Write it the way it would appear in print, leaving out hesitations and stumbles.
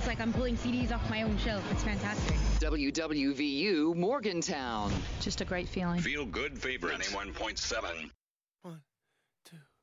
like I'm pulling CDs off my own shelf. It's fantastic. WWVU Morgantown. Just a great feeling. Feel good favorite 91.7.